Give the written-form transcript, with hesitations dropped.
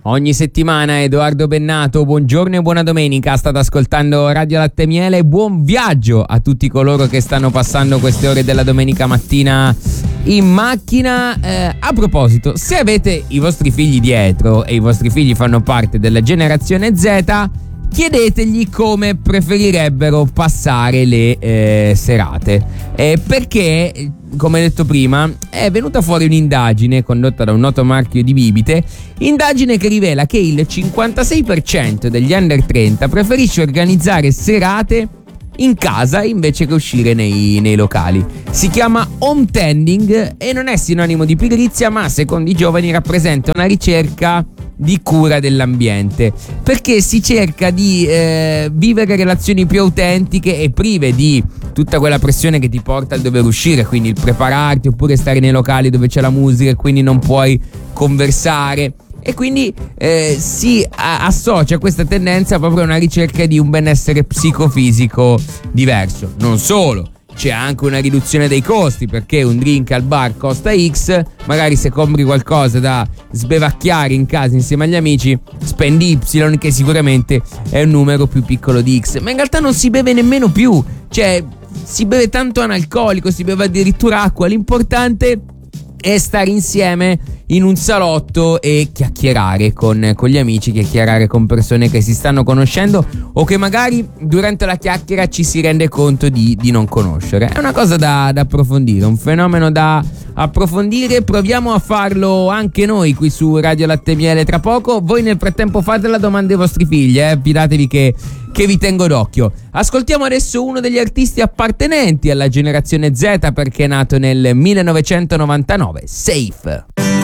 Ogni settimana Edoardo Bennato, buongiorno e buona domenica, state ascoltando Radio Latte e Miele, buon viaggio a tutti coloro che stanno passando queste ore della domenica mattina in macchina. A proposito, se avete i vostri figli dietro e i vostri figli fanno parte della generazione Z, chiedetegli come preferirebbero passare le serate, perché, come detto prima, è venuta fuori un'indagine condotta da un noto marchio di bibite, indagine che rivela che il 56% degli under 30 preferisce organizzare serate in casa invece che uscire nei locali. Si chiama home tending e non è sinonimo di pigrizia, ma secondo i giovani rappresenta una ricerca di cura dell'ambiente, perché si cerca di vivere relazioni più autentiche e prive di tutta quella pressione che ti porta al dover uscire, quindi il prepararti oppure stare nei locali dove c'è la musica e quindi non puoi conversare. E quindi si associa questa tendenza proprio a una ricerca di un benessere psicofisico diverso. Non solo, c'è anche una riduzione dei costi, perché un drink al bar costa X, magari se compri qualcosa da sbevacchiare in casa insieme agli amici spendi Y, che sicuramente è un numero più piccolo di X. Ma in realtà non si beve nemmeno più, cioè si beve tanto analcolico, si beve addirittura acqua. L'importante è stare insieme in un salotto e chiacchierare con gli amici, chiacchierare con persone che si stanno conoscendo o che magari durante la chiacchiera ci si rende conto di non conoscere. È una cosa da approfondire, un fenomeno da approfondire. Proviamo a farlo anche noi qui su Radio Latte e Miele tra poco. Voi nel frattempo fate la domanda ai vostri figli, fidatevi che vi tengo d'occhio. Ascoltiamo adesso uno degli artisti appartenenti alla generazione Z, perché è nato nel 1999, Safe.